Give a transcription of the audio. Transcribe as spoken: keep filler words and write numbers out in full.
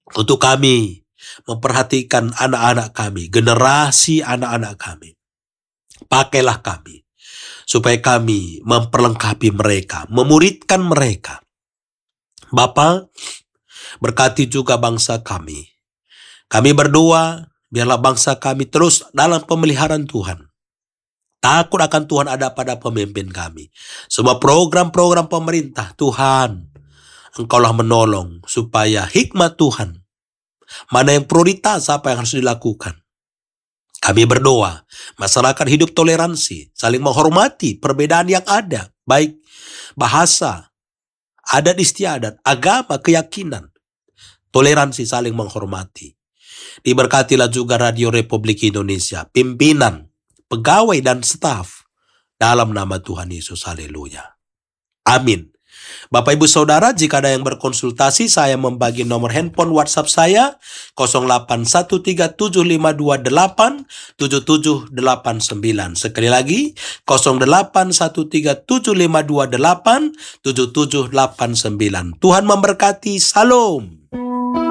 untuk kami memperhatikan anak-anak kami, generasi anak-anak kami. Pakailah kami, supaya kami memperlengkapi mereka, memuridkan mereka. Bapa, berkati juga bangsa kami. Kami berdoa, biarlah bangsa kami terus dalam pemeliharaan Tuhan. Takut akan Tuhan ada pada pemimpin kami. Semua program-program pemerintah, Tuhan, Engkaulah menolong supaya hikmat Tuhan, mana yang prioritas, apa yang harus dilakukan. Kami berdoa, masyarakat hidup toleransi, saling menghormati perbedaan yang ada, baik bahasa, adat istiadat, agama, keyakinan. Toleransi, saling menghormati. Diberkatilah juga Radio Republik Indonesia, pimpinan, pegawai dan staf, dalam nama Tuhan Yesus. Haleluya. Amin. Bapak Ibu Saudara, jika ada yang berkonsultasi, saya membagi nomor handphone WhatsApp saya nol delapan satu tiga tujuh lima dua delapan tujuh tujuh delapan sembilan. Sekali lagi nol delapan satu tiga tujuh lima dua delapan tujuh tujuh delapan sembilan. Tuhan memberkati. Salam.